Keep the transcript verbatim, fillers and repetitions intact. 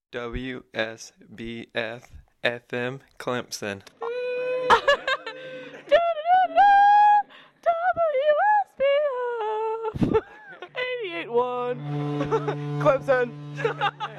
W S B F F M Clemson. W S B F eighty-eight point one Clemson.